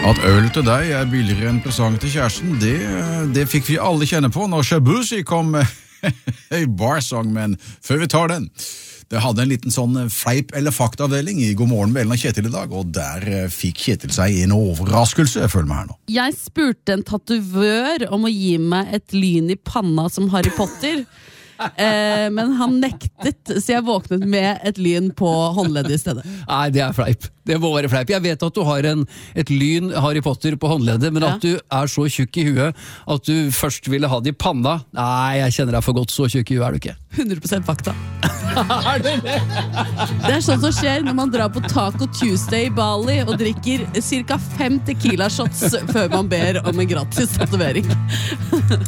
At øl til deg billigere enn presang til kjæresten, det fikk vi alle kjenne på når Shabuzi kom med en barsang, men før vi tar den, det hadde en liten sånn fleip- eller faktavdeling i God morgen med Ellen og Kjetil i dag, og der fikk Kjetil seg en overraskelse, følg meg her nå. Jeg spurte en tatovør om å gi meg et lyn i panna som Harry Potter, men han nektet, så jeg våknet med et lyn på håndleddet i stedet. Nei, det fleip. Det må være fleip. Jeg vet at du har et lyn Harry Potter på håndleddet, men at du så tjukk i huet at du først ville ha det i panna. Nei, jeg kjenner deg for godt, så tjukk i huet du ikke. 100% fakta. Det sånn som skjer når man drar på Taco Tuesday i Bali og drikker cirka 5 tequila shots før man ber om en gratis tatovering.